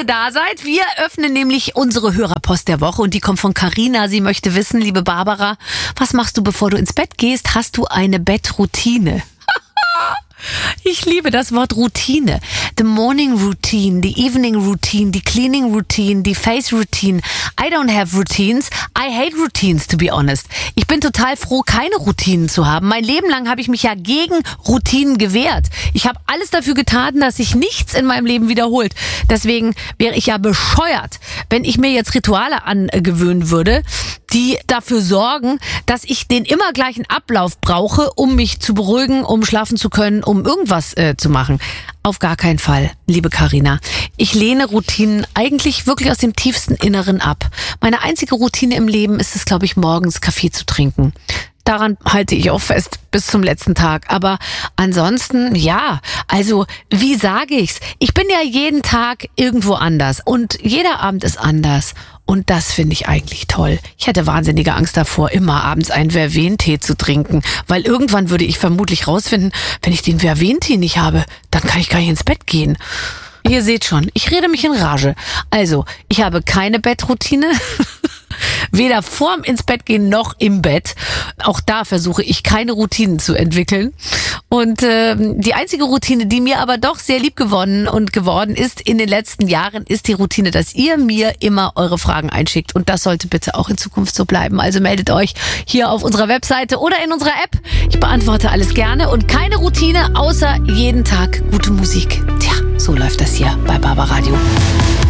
ihr da seid. Wir öffnen nämlich unsere Hörerpost der Woche und die kommt von Carina. Sie möchte wissen, liebe Barbara, was machst du, bevor du ins Bett gehst? Hast du eine Bettroutine? Ich liebe das Wort Routine. The morning routine, the evening routine, the cleaning routine, the face routine. I don't have routines. I hate routines, to be honest. Ich bin total froh, keine Routinen zu haben. Mein Leben lang habe ich mich ja gegen Routinen gewehrt. Ich habe alles dafür getan, dass sich nichts in meinem Leben wiederholt. Deswegen wäre ich ja bescheuert, wenn ich mir jetzt Rituale angewöhnen würde, die dafür sorgen, dass ich den immer gleichen Ablauf brauche, um mich zu beruhigen, um schlafen zu können, um irgendwas zu machen. Auf gar keinen Fall, liebe Carina. Ich lehne Routinen eigentlich wirklich aus dem tiefsten Inneren ab. Meine einzige Routine im Leben ist es, glaube ich, morgens Kaffee zu trinken. Daran halte ich auch fest bis zum letzten Tag. Aber ansonsten, ja, also wie sage ich's? Ich bin ja jeden Tag irgendwo anders und jeder Abend ist anders. Und das finde ich eigentlich toll. Ich hätte wahnsinnige Angst davor, immer abends einen Verventee zu trinken. Weil irgendwann würde ich vermutlich rausfinden, wenn ich den Verventee nicht habe, dann kann ich gar nicht ins Bett gehen. Ihr seht schon, ich rede mich in Rage. Also, ich habe keine Bettroutine. Weder vorm ins Bett gehen noch im Bett. Auch da versuche ich keine Routinen zu entwickeln. Und die einzige Routine, die mir aber doch sehr lieb geworden ist in den letzten Jahren, ist die Routine, dass ihr mir immer eure Fragen einschickt. Und das sollte bitte auch in Zukunft so bleiben. Also meldet euch hier auf unserer Webseite oder in unserer App. Ich beantworte alles gerne und keine Routine, außer jeden Tag gute Musik. Tja, so läuft das hier bei Barbaradio.